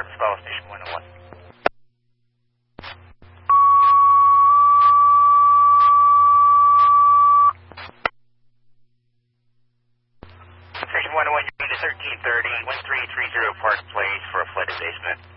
service call station 101. Station 101, unit 1330, 1330 Park Place for a flooded basement.